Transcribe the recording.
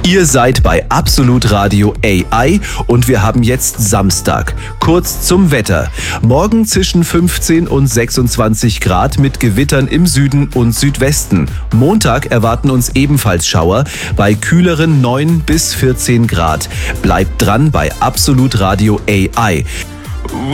Ihr seid bei Absolut Radio AI und wir haben jetzt Samstag. Kurz zum Wetter. Morgen zwischen 15 und 26 Grad mit Gewittern im Süden und Südwesten. Montag erwarten uns ebenfalls Schauer bei kühleren 9 bis 14 Grad. Bleibt dran bei Absolut Radio AI.